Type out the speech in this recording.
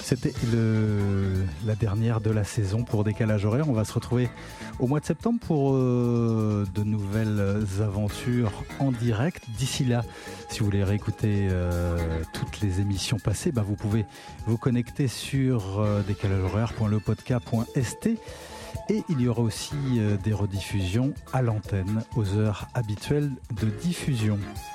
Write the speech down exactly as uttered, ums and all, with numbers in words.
C'était le, la dernière de la saison pour Décalage Horaire. On va se retrouver au mois de septembre pour euh, de nouvelles aventures en direct. D'ici là, si vous voulez réécouter euh, toutes les émissions passées, bah vous pouvez vous connecter sur euh, décalage horaire point le podcast point s t et il y aura aussi euh, des rediffusions à l'antenne aux heures habituelles de diffusion.